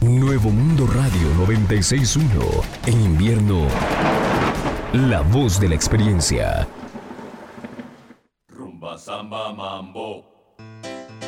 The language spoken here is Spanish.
Nuevo Mundo Radio 96.1. En invierno, la voz de la experiencia. Rumba, samba, mambo.